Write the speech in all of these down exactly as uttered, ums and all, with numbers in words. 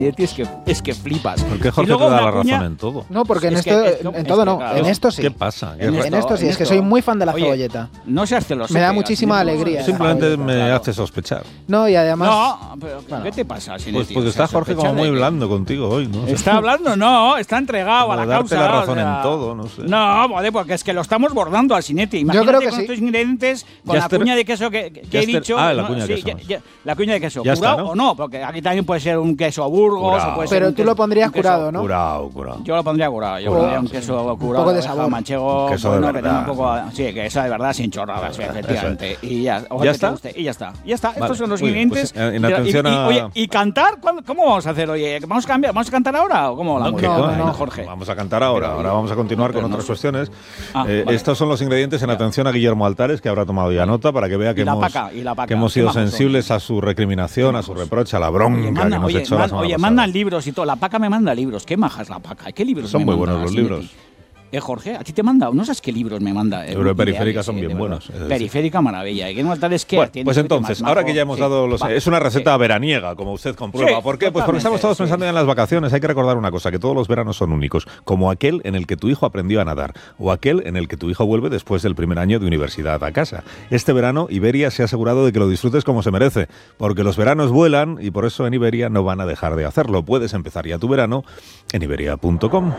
Es que, es que flipas. ¿Por qué Jorge te da la cuña, razón en todo? No, porque en es esto, que, es que, en todo no, claro, en esto sí. ¿Qué pasa? ¿Qué en, en esto sí, en es que soy muy fan de la Oye, cebolleta. No seas celoso. Me da muchísima no, alegría. Simplemente me claro. hace sospechar. No, y además... No, pero bueno, ¿qué te pasa? Sinetti? Pues porque o sea, está Jorge como muy blando contigo hoy, ¿no? Está hablando, no, está entregado como a la darte causa. la razón o sea, en todo, no sé. No, joder, porque es que lo estamos bordando al Sinetti. Imagínate Yo creo que con sí. estos ingredientes, con Ya la esté- cuña de queso que, que ya he esté- dicho. ah, la no, cuña de sí, queso. ya- ya- la cuña de queso. Ya está, ¿Curado ¿no? o no? Porque aquí también puede ser un queso Burgos, Curado. o puede ser Pero un tú queso- lo pondrías un queso- curado, ¿no? Curado, curado. Yo lo pondría curado. Yo Curado, pondría un sí. queso Un curado. poco de oveja, sabor. manchego, Queso de bueno, que verdad. tenga un poco. Sí, que eso de verdad sin chorradas, sí, efectivamente. Y ya, ojalá ¿Ya que te está? guste. Y ya está. Ya está. Vale, Estos son los muy bien, ingredientes. pues, en Y- atención y, y- a- Oye, ¿y cantar? ¿Cuándo- ¿Cómo vamos a hacer hoy? ¿Vamos a cambiar? ¿Vamos a cantar ahora o cómo la No, música? que no, coño, no, Jorge. Vamos a cantar ahora. Pero- Ahora vamos a continuar pero con no otras sé. cuestiones. Ah, Eh, vale. Estos son los ingredientes en atención a Guillermo Altares, que habrá tomado ya nota para que vea que Y la hemos, paca, y la paca. que hemos Qué sido majos son. sensibles a su recriminación, a su reproche, a la bronca Oye, que manda, nos oye, echó la man- semana oye, pasada. mandan libros y todo. La paca me manda libros. ¿Qué maja es la paca? ¿Qué libros Son me muy manda, buenos los Sinetti? libros. Eh, Jorge, ¿a ti te manda? ¿No sabes qué libros me manda? Eh, Libros de Periférica ideales, son eh, bien de buenos, verdad. es decir. Periférica, maravilla. ¿Y qué no tal es que Bueno, tiene pues que ser entonces, más ahora majo? que ya hemos Sí, dado los... va. Es una receta Sí. veraniega, como usted comprueba. Sí, ¿Por qué? Pues porque estamos totalmente, todos sí. pensando ya en las vacaciones. Hay que recordar una cosa, que todos los veranos son únicos, como aquel en el que tu hijo aprendió a nadar, o aquel en el que tu hijo vuelve después del primer año de universidad a casa. Este verano, Iberia se ha asegurado de que lo disfrutes como se merece, porque los veranos vuelan y por eso en Iberia no van a dejar de hacerlo. Puedes empezar ya tu verano en iberia punto com.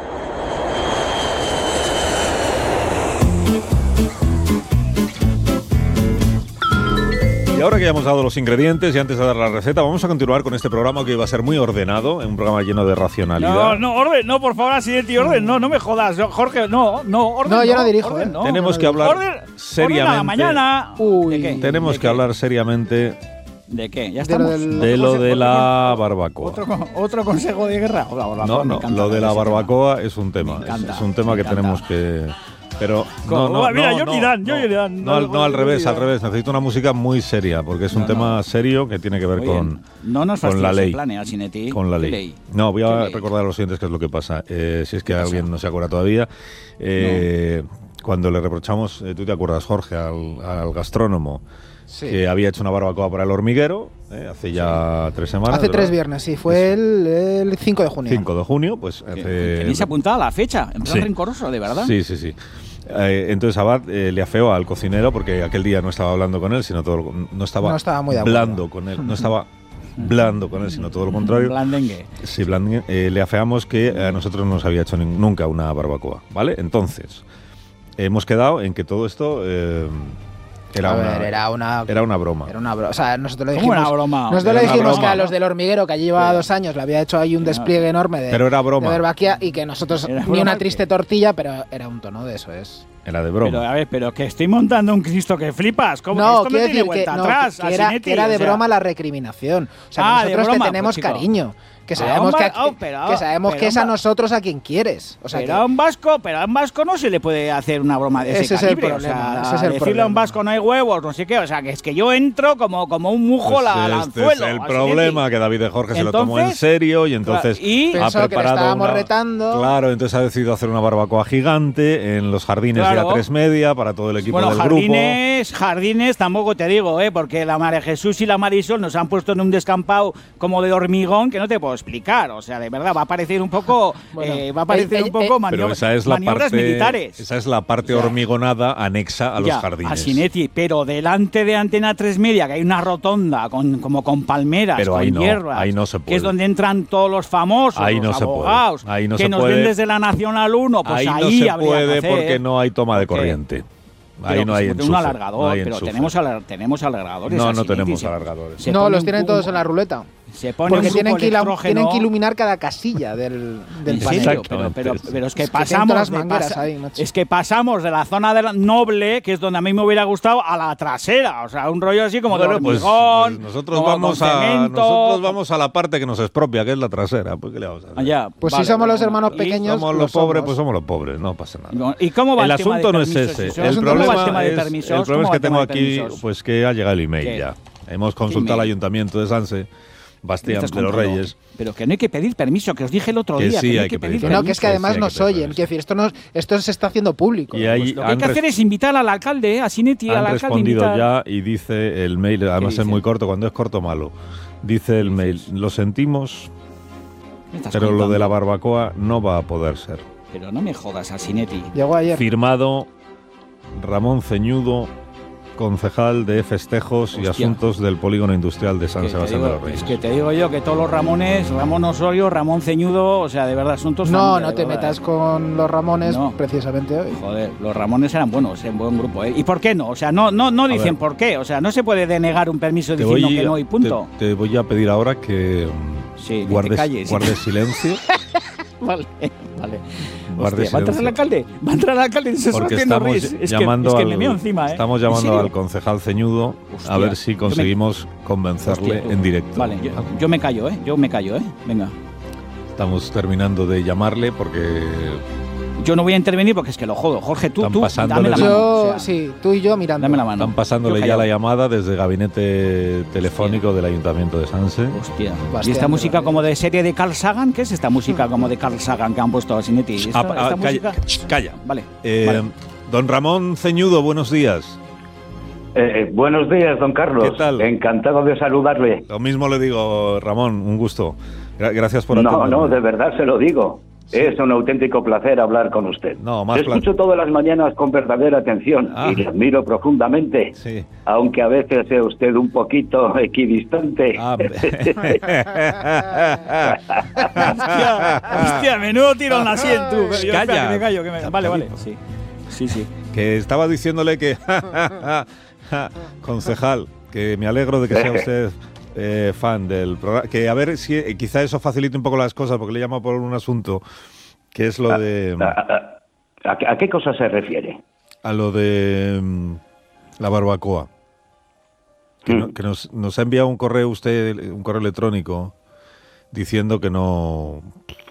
Y ahora que ya hemos dado los ingredientes y antes de dar la receta, vamos a continuar con este programa que va a ser muy ordenado, un programa lleno de racionalidad. No, no, orden, no, por favor, Sinetti, orden, no, no me jodas, no, Jorge, no, no, orden. No, yo no dirijo, orden, eh. no. Tenemos que hablar Orden, seriamente. orden a la mañana. Uy. ¿De qué? Tenemos ¿De que qué? hablar seriamente ¿De qué? Ya De lo estamos. del- de lo de la Otro- barbacoa. Otro, con- otro consejo de guerra. Hola, hola, No, me no, encanta lo de la ese tema. barbacoa es un tema. Me encanta, es un tema me que encanta. tenemos que... Pero ¿Cómo? no, no, Mira, no, Jordi no, Dan, no, Jordi Dan, no, al- no, no, al no, revés, no. al revés. Necesito una música muy seria, porque es un No, tema no. serio que tiene que ver Muy con, bien. No nos con la fastidies ley. el plan, eh, al Sinetti. Con la ¿Qué ley. No, voy a ¿Qué ley? recordar a los siguientes qué es lo que pasa. Eh, si es que ¿Qué alguien pasa? no se acuerda todavía. Eh, Cuando le reprochamos, eh, tú te acuerdas, Jorge, al, al gastrónomo, Sí. que había hecho una barbacoa para el hormiguero, eh, hace ya tres semanas. Hace tres ¿verdad? viernes, sí, fue el, el cinco de junio. cinco de junio, pues hace... Tenéis apuntada la fecha, en plan Sí. rencoroso, de verdad. Sí, sí, sí. Eh, entonces Abad eh, le afeó al cocinero porque aquel día no estaba hablando con él, sino todo lo- no estaba, No estaba muy de acuerdo. blando con él, no estaba blando con él, sino todo lo contrario. Blandengue. Sí, blandengue. Eh, le afeamos que a nosotros no nos había hecho ni- nunca una barbacoa, ¿vale? Entonces, hemos quedado en que todo esto eh, era, A una, ver, era una... era una broma. Era una broma. O sea, nosotros le ¿Cómo dijimos... una broma? Nosotros Era le una dijimos broma. que a los del hormiguero, que allí llevaba dos años, le había hecho ahí un despliegue enorme de, Pero era broma. de verbaquía y que nosotros Era ni broma una que- triste tortilla, pero era un tono de eso, es... Era de broma. Pero, a ver, pero que estoy montando un Cristo que flipas. ¿Cómo que No, esto no quiero tiene decir que, vuelta no, atrás? que era, Asinetti, que era de o sea, broma la recriminación. O sea, Ah, que de nosotros broma, te tenemos pues, chico. cariño. Que Pero sabemos, a un que, va- a- oh, pero- que, sabemos pero que es a un va- nosotros a quien quieres. O sea, pero que, a un vasco, pero a un vasco no se le puede hacer una broma de ese, Ese es el calibre. problema, o sea, ese es el decirle a un problema. vasco no hay huevos, no sé qué. O sea, que es que yo entro como, como un mujo Pues la, al este anzuelo. es el Asinetti. problema, que David de Jorge se lo tomó en Entonces, serio y entonces y- ha Pensó que le preparado estábamos una- retando. Claro, entonces ha decidido hacer una barbacoa gigante en los jardines Claro. de A tres Media para todo el equipo Bueno, del jardines, jardines tampoco te digo, ¿eh? Porque la María Jesús y la Marisol nos han puesto en un descampado como de hormigón que no te puedo explicar. O sea, de verdad, va a parecer un poco, Bueno, eh, va a parecer eh, un eh, poco grupo. manio- Pero esa es la maniobras parte, militares. esa es la parte O sea, hormigonada anexa a los Ya, jardines. a Sinetti, pero delante de Antena tres Media, que hay una rotonda con, como con palmeras, Pero con ahí no, hierbas, ahí no se que es puede. donde entran todos los famosos, Ahí los no se puede, abogados, ahí no que se nos puede. ven desde la Nacional uno, pues ahí ahí, no se habría que puede hacer. porque no hay toma de ¿Por qué? corriente. Ahí Pero no que hay se enchufe. un alargador, no hay pero enchufe. tenemos, alar- tenemos alargadores. No, a no Sinetti, tenemos se- alargadores. se no, pone los un tienen cubo- todos en la ruleta. Se pone Porque un tienen grupo que, ila- electrógeno. tienen que iluminar cada casilla del, del ¿En panel. serio? Pero, pero, Exactamente. pero es que Es que tienen pasamos todas las de mangueras pasa- ahí, macho. es que pasamos de la zona de la noble, que es donde a mí me hubiera gustado, a la trasera. O sea, un rollo así como Bueno, de pues, hormigón. pues nosotros como vamos con a cemento. nosotros vamos a la parte que nos expropia, que es la trasera. Pues, ¿qué le vamos a hacer? Ah, ya, Pues vale, si somos bueno, los hermanos y- pequeños, Somos lo los pobres, somos. pues somos los pobres, no pasa nada. ¿Y cómo va el, El tema asunto de no es permisos? ese. Eso? El asunto no problema, va el tema de es, permisos? el problema es ¿Cómo que va el tengo tema de aquí, permisos? pues que ha llegado el email ¿Qué? ya. Hemos consultado al email? Ayuntamiento de Sanse, ¿Qué Bastián estás de los contando? Reyes. Pero que no hay que pedir permiso, que os dije el otro Que día. sí, que no hay hay que que pedir pedir Que no, que es que Sí, además sí, hay no que soy. pedir Quiero decir, esto, no, esto se está haciendo público. Y ahí Pues lo que hay han que hacer res- es invitar al alcalde, a Sinetti, al Han alcalde. respondido invitar. ya y dice el mail, además dice? es muy corto, cuando es corto malo. Dice el mail, lo sentimos, pero contando? lo de la barbacoa no va a poder ser. Pero no me jodas, Alsinetti. Llegó ayer. Firmado Ramón Ceñudo, concejal de Festejos y Hostia. Asuntos del Polígono Industrial de San Que te Sebastián digo- de los Reyes. Es que te digo yo que todos los Ramones, Ramón Osorio, Ramón Ceñudo, o sea, de verdad, son todos No, familia, no de te verdad, metas ¿eh? con los Ramones No. precisamente hoy. Joder, los Ramones eran buenos, en buen grupo, ¿eh? ¿Y por qué no? O sea, no, no, no dicen ver. por qué. O sea, no se puede denegar un permiso Te diciendo voy, que no y punto. te, te voy a pedir ahora que mm, Sí, que te guardes, calles. guardes silencio. Vale, vale. Guarde Hostia, ¿va a entrar el silencio. alcalde? ¿Va a entrar el alcalde? Se está Porque haciendo estamos ris. Es que, llamando, es que al, me meo encima, ¿eh? estamos ¿En llamando serio? al concejal Ceñudo Hostia, a ver si yo me- conseguimos convencerle Hostia, tú. en directo. Vale, yo, yo me callo, ¿eh? Yo me callo, ¿eh? Venga. Estamos terminando de llamarle porque Yo no voy a intervenir porque es que lo jodo. Jorge, tú, Están tú, pasándole- dame la mano. Yo, o sea, sí, tú y yo mirando. Dame la mano. están pasándole Yo ya la callado. llamada desde el gabinete telefónico del Ayuntamiento de Sanse. Hostia. Bastián ¿Y esta de música los como de serie de Carl Sagan? ¿Qué es esta música como de Carl Sagan que han puesto a Sinetti? ¿Esta, Ah, ah, esta música? calla, calla. Vale. Eh, vale. Don Ramón Ceñudo, buenos días. Eh, buenos días, don Carlos. ¿Qué tal? Encantado de saludarle. Lo mismo le digo, Ramón, un gusto. Gra- Gracias por No, atenderme. no, de verdad se lo digo. Es un auténtico placer hablar con usted. No, más Le escucho placer. todas las mañanas con verdadera atención Ah. y le admiro profundamente, Sí. aunque a veces sea usted un poquito equidistante. Ah, Hostia, hostia, menudo tirón la siento. Yo, espera, Calla. que me callo, que me... Vale, vale. Sí, sí, sí. que estaba diciéndole que, concejal, que me alegro de que sea usted eh, fan del programa, que a ver si eh, quizá eso facilite un poco las cosas, porque le llamo por un asunto, que es lo de, ¿A, a- a- a qué cosa se refiere? a lo de mm, la barbacoa, que, no- Mm. que nos, nos ha enviado un correo usted, un correo electrónico, diciendo que no,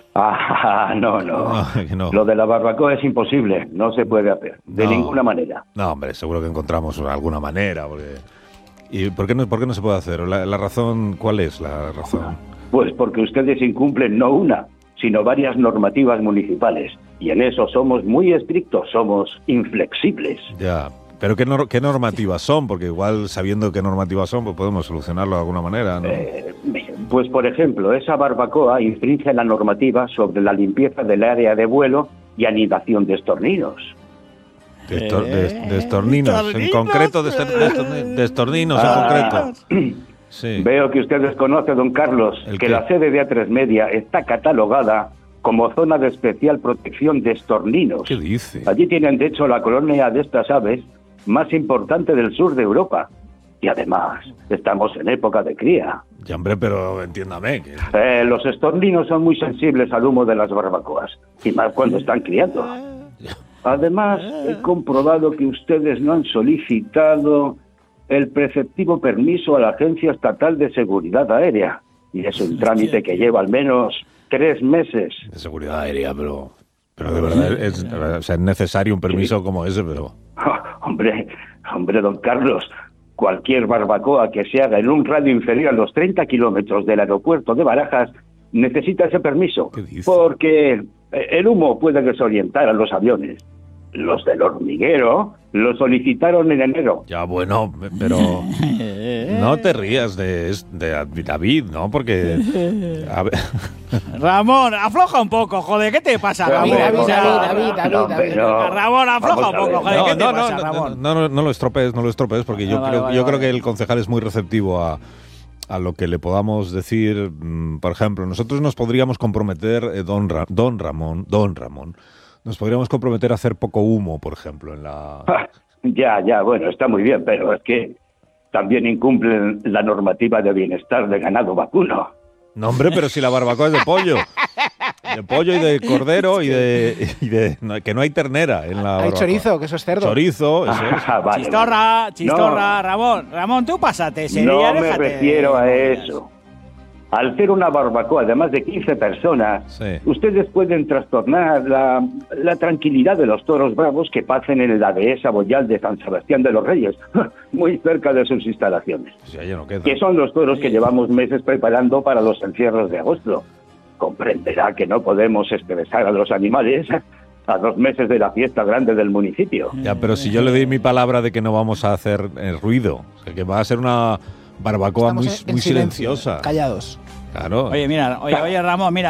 Ah, no, no. No, que no. Lo de la barbacoa es imposible, no se puede hacer, de No. ninguna manera. no, hombre, seguro que encontramos alguna manera, porque... ¿Y por qué no, por qué no se puede hacer? ¿La, la razón cuál es la razón? Pues porque ustedes incumplen no una, sino varias normativas municipales. Y en eso somos muy estrictos, somos inflexibles. Ya, pero ¿qué, nor- qué normativas son? Porque igual sabiendo qué normativas son, pues podemos solucionarlo de alguna manera, ¿no? Eh, pues, por ejemplo, esa barbacoa infringe la normativa sobre la limpieza del área de vuelo y anidación de estorninos. De, estor- de- de estorninos, en estorninos. concreto, de, estor- de estorni- de estorninos, en Ah. concreto. Sí. Veo que usted desconoce, don Carlos, ¿El que qué? la sede de A tres Media está catalogada como zona de especial protección de estorninos. ¿Qué dice? Allí tienen, de hecho, la colonia de estas aves más importante del sur de Europa. Y además, estamos en época de cría. Ya, hombre, pero entiéndame. Que... Eh, los estorninos son muy sensibles al humo de las barbacoas, y más cuando están criando. Además, he comprobado que ustedes no han solicitado el preceptivo permiso a la Agencia Estatal de Seguridad Aérea. Y es un trámite que lleva al menos tres meses. De seguridad aérea, pero... Pero de verdad, es, o sea, es necesario un permiso como ese, pero... hombre, hombre, don Carlos, cualquier barbacoa que se haga en un radio inferior a los treinta kilómetros del aeropuerto de Barajas necesita ese permiso, ¿Qué dice? porque el humo puede desorientar a los aviones. Los del hormiguero lo solicitaron en enero. Ya, bueno, pero... No te rías de, de David, ¿no? Porque... a ver, Ramón, afloja un poco, joder, ¿qué te pasa, David, Ramón? David, O sea, David, David, no, David. pero- Ramón, afloja Vamos un a poco, ver. joder, ¿qué te no, pasa, no, no, Ramón? no, no, no lo estropees, no lo estropees, porque yo Ah, vale, creo, vale, yo creo vale. que el concejal es muy receptivo a, a lo que le podamos decir. mm, Por ejemplo, nosotros nos podríamos comprometer, eh, don, Ra- don Ramón, don Ramón, nos podríamos comprometer a hacer poco humo, por ejemplo, en la... Ah, Ya, ya, bueno, está muy bien, pero es que también incumplen la normativa de bienestar de ganado vacuno. No, hombre, pero si la barbacoa es de pollo. De pollo y de cordero y de... y de- no, que no hay ternera en la Hay barbacoa. chorizo, que eso es cerdo. Chorizo, eso es. Ah, vale, Chistorra, vale. chistorra, Ramón. Ramón, tú pásate, No, sería, no me déjate. refiero a eso. Al ser una barbacoa de más de quince personas, Sí. ustedes pueden trastornar la, la tranquilidad de los toros bravos que pasen en la dehesa boyal de San Sebastián de los Reyes, muy cerca de sus instalaciones, Pues ya, ya no queda. que son los toros que llevamos meses preparando para los encierros de agosto. Comprenderá que no podemos estresar a los animales a dos meses de la fiesta grande del municipio. Ya, pero si yo le doy mi palabra de que no vamos a hacer eh, ruido, o sea, que va a ser una barbacoa Estamos muy, en- en muy silencio, silenciosa. callados. Claro. Oye, mira, oye, oye, Ramón, mira.